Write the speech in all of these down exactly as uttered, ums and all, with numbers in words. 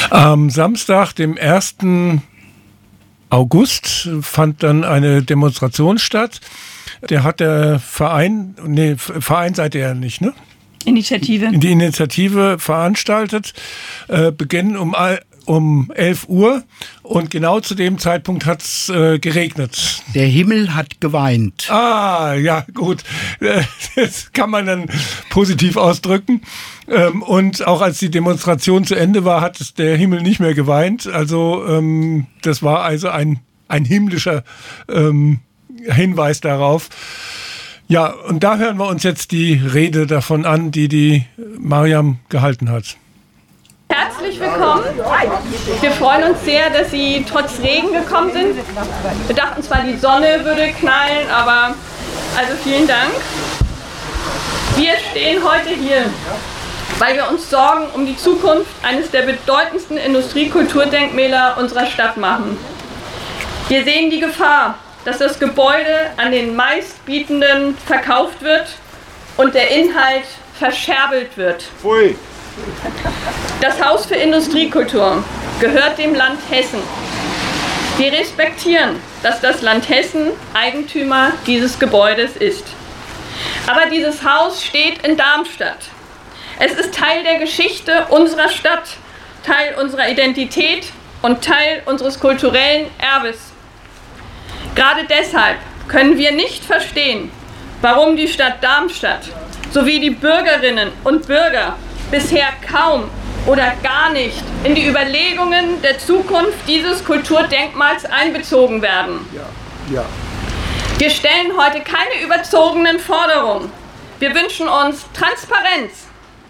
Am Samstag, dem ersten August, fand dann eine Demonstration statt. Der hat der Verein, nee, Verein seid ihr ja nicht, ne? Initiative. Die Initiative veranstaltet, äh, beginnen um, um elf Uhr und genau zu dem Zeitpunkt hat es äh, geregnet. Der Himmel hat geweint. Ah, ja, gut. Das kann man dann positiv ausdrücken. Ähm, und auch als die Demonstration zu Ende war, hat es der Himmel nicht mehr geweint. Also ähm, das war also ein, ein himmlischer ähm, Hinweis darauf. Ja, und da hören wir uns jetzt die Rede davon an, die die Mariam gehalten hat. Herzlich willkommen. Wir freuen uns sehr, dass Sie trotz Regen gekommen sind. Wir dachten zwar, die Sonne würde knallen, aber also vielen Dank. Wir stehen heute hier, weil wir uns Sorgen um die Zukunft eines der bedeutendsten Industriekulturdenkmäler unserer Stadt machen. Wir sehen die Gefahr, dass das Gebäude an den Meistbietenden verkauft wird und der Inhalt verscherbelt wird. Pfui. Das Haus für Industriekultur gehört dem Land Hessen. Wir respektieren, dass das Land Hessen Eigentümer dieses Gebäudes ist. Aber dieses Haus steht in Darmstadt. Es ist Teil der Geschichte unserer Stadt, Teil unserer Identität und Teil unseres kulturellen Erbes. Gerade deshalb können wir nicht verstehen, warum die Stadt Darmstadt sowie die Bürgerinnen und Bürger bisher kaum oder gar nicht in die Überlegungen der Zukunft dieses Kulturdenkmals einbezogen werden. Ja, ja. Wir stellen heute keine überzogenen Forderungen. Wir wünschen uns Transparenz.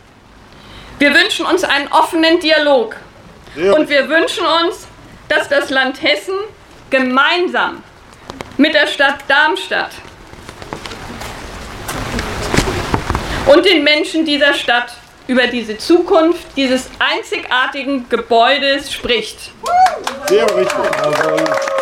Wir wünschen uns einen offenen Dialog. Ja. Und wir wünschen uns, dass das Land Hessen gemeinsam mit der Stadt Darmstadt und den Menschen dieser Stadt über diese Zukunft dieses einzigartigen Gebäudes spricht. Sehr richtig. Also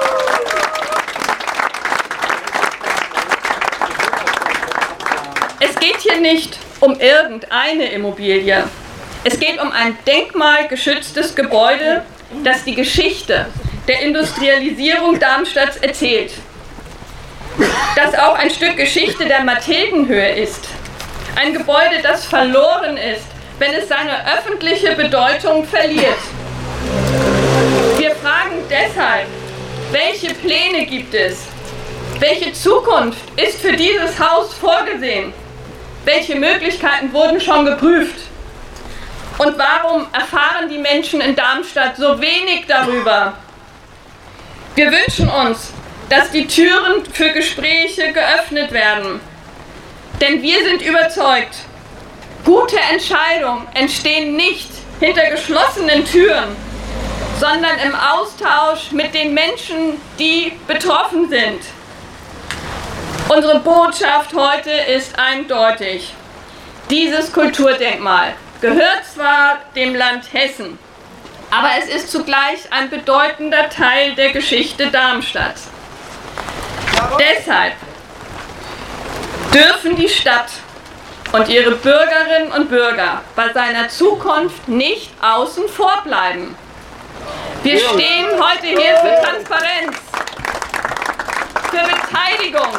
es geht hier nicht um irgendeine Immobilie. Es geht um ein denkmalgeschütztes Gebäude, das die Geschichte der Industrialisierung Darmstadts erzählt. Das auch ein Stück Geschichte der Mathildenhöhe ist. Ein Gebäude, das verloren ist, wenn es seine öffentliche Bedeutung verliert. Wir fragen deshalb, welche Pläne gibt es? Welche Zukunft ist für dieses Haus vorgesehen? Welche Möglichkeiten wurden schon geprüft? Und warum erfahren die Menschen in Darmstadt so wenig darüber? Wir wünschen uns, dass die Türen für Gespräche geöffnet werden. Denn wir sind überzeugt, gute Entscheidungen entstehen nicht hinter geschlossenen Türen, sondern im Austausch mit den Menschen, die betroffen sind. Unsere Botschaft heute ist eindeutig. Dieses Kulturdenkmal gehört zwar dem Land Hessen, aber es ist zugleich ein bedeutender Teil der Geschichte Darmstadts. Deshalb dürfen die Stadt und ihre Bürgerinnen und Bürger bei seiner Zukunft nicht außen vor bleiben. Wir stehen heute hier für Transparenz, für Beteiligung,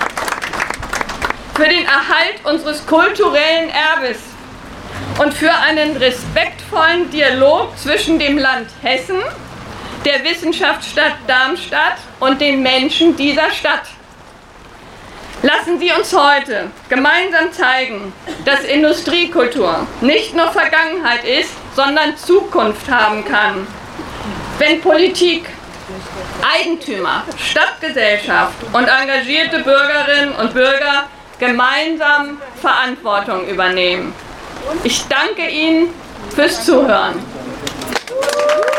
für den Erhalt unseres kulturellen Erbes und für einen respektvollen Dialog zwischen dem Land Hessen, der Wissenschaftsstadt Darmstadt und den Menschen dieser Stadt. Lassen Sie uns heute gemeinsam zeigen, dass Industriekultur nicht nur Vergangenheit ist, sondern Zukunft haben kann. Wenn Politik, Eigentümer, Stadtgesellschaft und engagierte Bürgerinnen und Bürger gemeinsam Verantwortung übernehmen. Ich danke Ihnen fürs Zuhören.